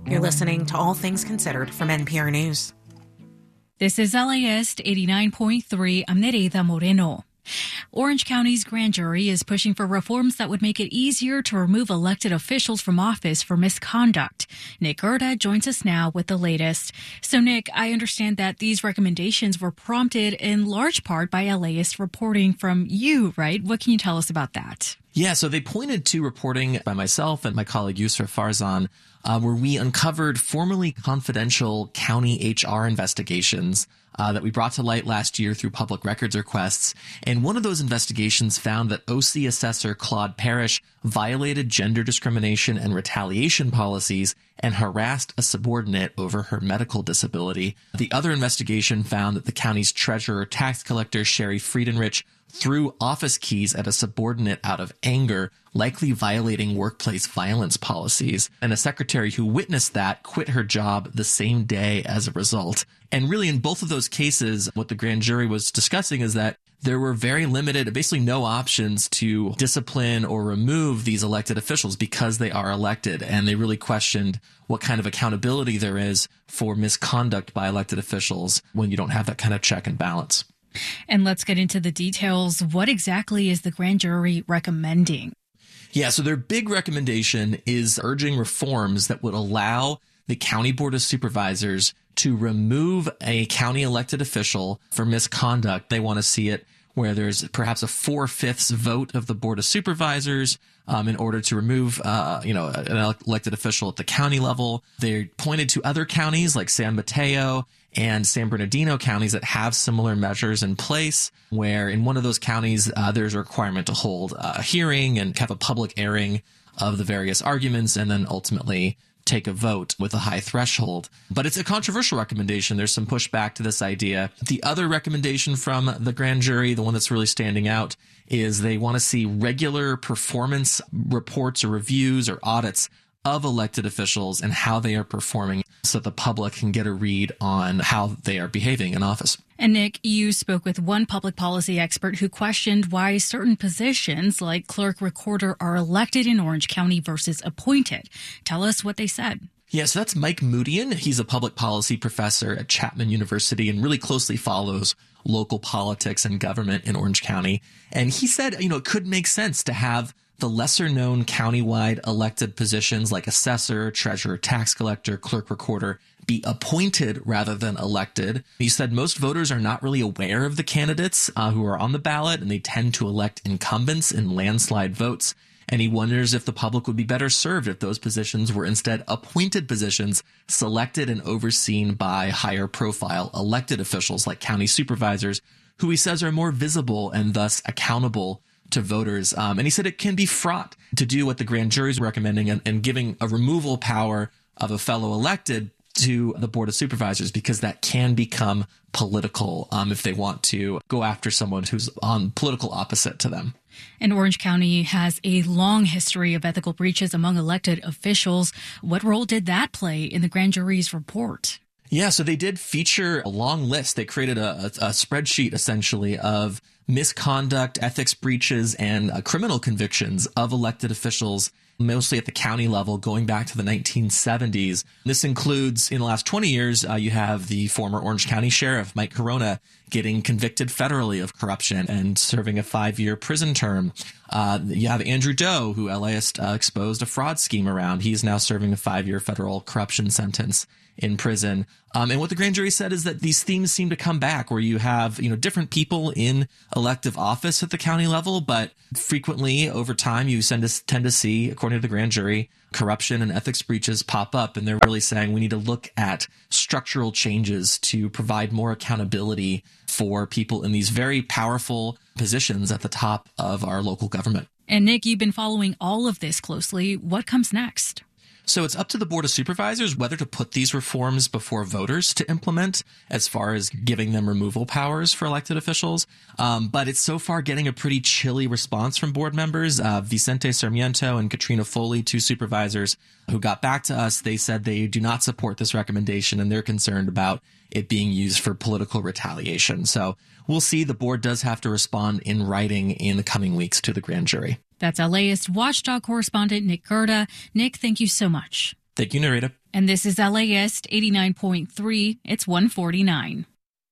You're listening to All Things Considered from NPR News. This is LAist 89.3. I'm Nereida Moreno. Orange County's grand jury is pushing for reforms that would make it easier to remove elected officials from office for misconduct. Nick Gerda joins us now with the latest. So, Nick, I understand that these recommendations were prompted in large part by LAist reporting from you, right? What can you tell us about that? Yeah, so they pointed to reporting by myself and my colleague Yusra Farzan, where we uncovered formerly confidential county HR investigations that we brought to light last year through public records requests. And one of those investigations found that OC Assessor Claude Parrish violated gender discrimination and retaliation policies and harassed a subordinate over her medical disability. The other investigation found that the county's treasurer tax collector Sherry Friedenrich threw office keys at a subordinate out of anger, likely violating workplace violence policies. And a secretary who witnessed that quit her job the same day as a result. And really, in both of those cases, what the grand jury was discussing is that there were very limited, basically no options to discipline or remove these elected officials because they are elected. And they really questioned what kind of accountability there is for misconduct by elected officials when you don't have that kind of check and balance. And let's get into the details. What exactly is the grand jury recommending? Yeah, so their big recommendation is urging reforms that would allow the County Board of Supervisors to remove a county elected official for misconduct. They want to see it where there's perhaps a 4/5 vote of the Board of Supervisors in order to remove, an elected official at the county level. They pointed to other counties like San Mateo and San Bernardino counties that have similar measures in place, where in one of those counties, there's a requirement to hold a hearing and have a public airing of the various arguments and then ultimately take a vote with a high threshold. But it's a controversial recommendation. There's some pushback to this idea. The other recommendation from the grand jury, the one that's really standing out, is they want to see regular performance reports or reviews or audits of elected officials and how they are performing so the public can get a read on how they are behaving in office. And Nick, you spoke with one public policy expert who questioned why certain positions like clerk recorder are elected in Orange County versus appointed. Tell us what they said. Yeah, so that's Mike Moodian. He's a public policy professor at Chapman University and really closely follows local politics and government in Orange County. And he said, it could make sense to have the lesser-known countywide elected positions like assessor, treasurer, tax collector, clerk recorder be appointed rather than elected. He said most voters are not really aware of the candidates who are on the ballot, and they tend to elect incumbents in landslide votes. And he wonders if the public would be better served if those positions were instead appointed positions selected and overseen by higher-profile elected officials like county supervisors, who he says are more visible and thus accountable to voters. And he said it can be fraught to do what the grand jury is recommending and giving a removal power of a fellow elected to the Board of Supervisors, because that can become political if they want to go after someone who's on political opposite to them. And Orange County has a long history of ethical breaches among elected officials. What role did that play in the grand jury's report? Yeah, so they did feature a long list. They created a spreadsheet, essentially, of misconduct, ethics breaches, and criminal convictions of elected officials, mostly at the county level, going back to the 1970s. This includes, in the last 20 years, you have the former Orange County Sheriff, Mike Corona, getting convicted federally of corruption and serving a 5-year prison term. You have Andrew Doe, who LAist exposed a fraud scheme around. He's now serving a 5-year federal corruption sentence in prison. And what the grand jury said is that these themes seem to come back, where you have, different people in elective office at the county level, but frequently over time you tend to see, according to the grand jury, corruption and ethics breaches pop up. And they're really saying we need to look at structural changes to provide more accountability for people in these very powerful positions at the top of our local government. And Nick, you've been following all of this closely. What comes next? So it's up to the Board of Supervisors whether to put these reforms before voters to implement, as far as giving them removal powers for elected officials. But it's so far getting a pretty chilly response from board members. Vicente Sarmiento and Katrina Foley, two supervisors who got back to us, they said they do not support this recommendation and they're concerned about it being used for political retaliation. So we'll see. The board does have to respond in writing in the coming weeks to the grand jury. That's LAist Watchdog correspondent Nick Gerda. Nick, thank you so much. Thank you, Narita. And this is LAist 89.3. It's 1:49.